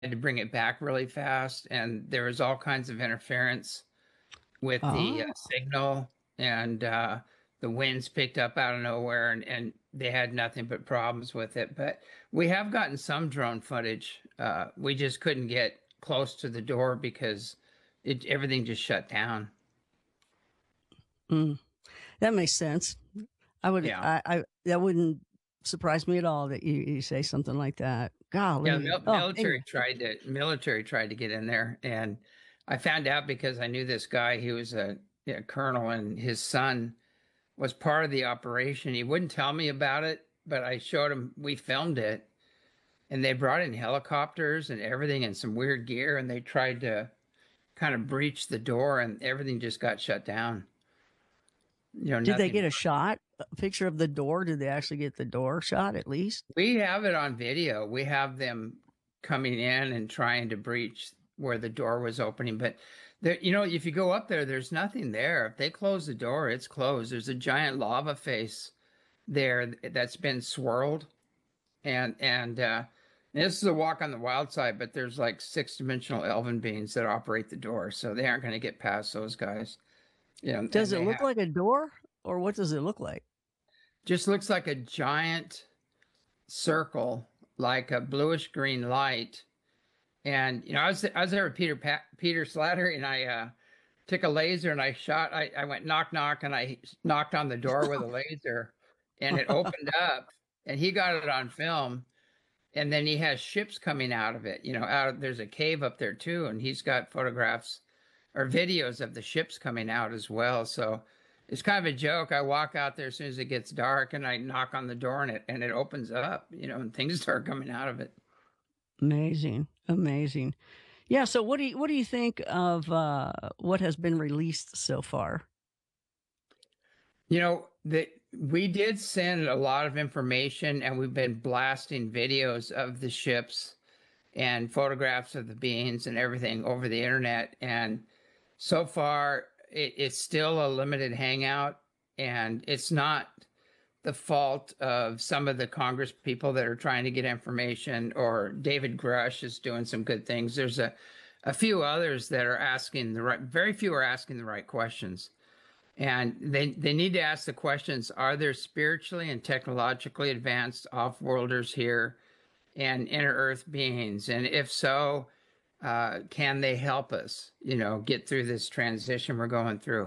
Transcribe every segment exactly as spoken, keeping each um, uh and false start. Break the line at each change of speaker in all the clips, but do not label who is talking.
to bring it back really fast, and there was all kinds of interference with the uh,
Oh,
signal, and uh, the winds picked up out of nowhere, and, and they had nothing but problems with it. But we have gotten some drone footage. Uh, we just couldn't get close to the door because it everything just shut down.
mm, that makes sense. I would,
Yeah.
I, I, that wouldn't surprise me at all that you, you say something like that.
Yeah, the
Golly.
mil
Oh,
military
anyway.
tried to military tried to get in there, and I found out because I knew this guy. He was a, yeah, colonel, and his son was part of the operation. He wouldn't tell me about it, but I showed him. We filmed it, and they brought in helicopters and everything and some weird gear, and they tried to kind of breach the door, and everything just got shut down. You know,
Did they
nothing.
get a shot, a picture of the door? Did they actually get the door shot at least?
We have it on video. We have them coming in and trying to breach where the door was opening. But there, you know, if you go up there, there's nothing there. If they close the door, it's closed. There's a giant lava face there that's been swirled. And and uh this is a walk on the wild side, but there's like six dimensional elven beings that operate the door, so they aren't going to get past those guys. You know,
Does
and
it
they have
look like a door or what does it look like?
just looks like a giant circle, like a bluish green light. And you know, I was I was there with Peter pa Peter Slatter, and I uh, took a laser and I shot. I, I went knock knock, and I knocked on the door with a laser, and it opened up, and he got it on film. And then he has ships coming out of it. You know, out of, there's a cave up there too, and he's got photographs or videos of the ships coming out as well. So it's kind of a joke. I walk out there as soon as it gets dark, and I knock on the door, and it and it opens up. You know, and things start coming out of it.
Amazing. Amazing. Yeah, so what do you what do you think of uh what has been released so far?
You know, that we did send a lot of information, and we've been blasting videos of the ships and photographs of the beings and everything over the internet. And so far, it, it's still a limited hangout, and it's not the fault of some of the Congress people that are trying to get information, or David Grush is doing some good things. There's a, a few others that are asking the right, very few are asking the right questions. And they, they need to ask the questions: are there spiritually and technologically advanced off-worlders here and inner earth beings? And if so, uh, can they help us, you know, get through this transition we're going through?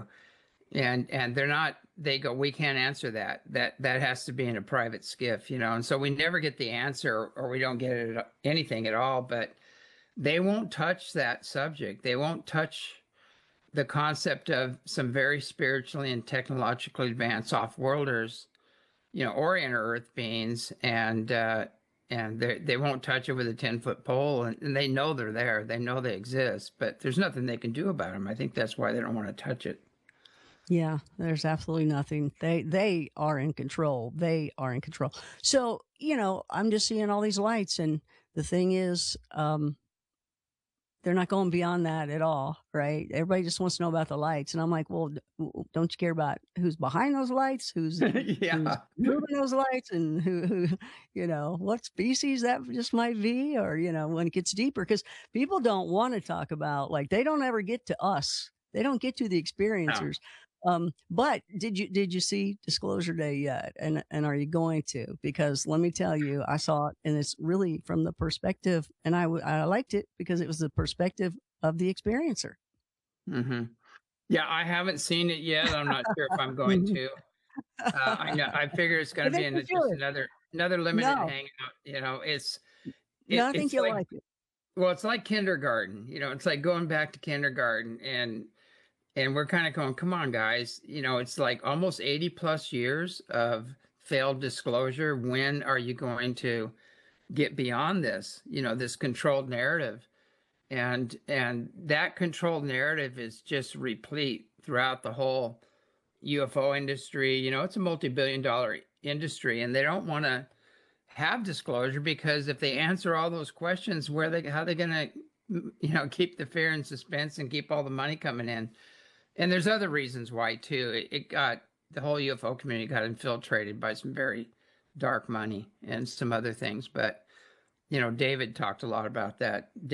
And and they're not, they go, we can't answer that. That that has to be in a private skiff, you know. And so we never get the answer, or we don't get it, anything at all. But they won't touch that subject. They won't touch the concept of some very spiritually and technologically advanced off-worlders, you know, or inner earth beings, and uh, and they they won't touch it with a ten foot pole, and, and they know they're there, they know they exist, but there's nothing they can do about them. I think that's why they don't want to touch it.
Yeah, there's absolutely nothing. They they are in control. They are in control. So, you know, I'm just seeing all these lights and the thing is um they're not going beyond that at all, right? Everybody just wants to know about the lights and I'm like, "Well, don't you care about who's behind those lights? Who's who's
Yeah.
moving those lights and who who you know, what species that just might be or, you know, when it gets deeper cuz people don't want to talk about like they don't ever get to us. They don't get to the
No.
experiencers. Um, but did you did you see Disclosure Day yet? And and are you going to? Because let me tell you, I saw it, and it's really from the perspective, and I w- I liked it because it was the perspective of the experiencer.
Hmm. Yeah, I haven't seen it yet. I'm not sure if I'm going to. Uh, I know. I figure it's going
I
to be
think
in
you
just
should.
another another limited
No,
hangout. You know, it's
no,
it,
I think
it's
you'll
like,
like it.
well, it's like kindergarten. You know, it's like going back to kindergarten, and and we're kind of going, come on, guys. You know, it's like almost eighty plus years of failed disclosure. When are you going to get beyond this? You know, this controlled narrative, and and that controlled narrative is just replete throughout the whole U F O industry. You know, it's a multi-billion dollar industry, and they don't want to have disclosure because if they answer all those questions, where they how they going to, you know, keep the fear and suspense and keep all the money coming in? And there's other reasons why too. It, it got, the whole U F O community got infiltrated by some very dark money and some other things. But you know, David talked a lot about that.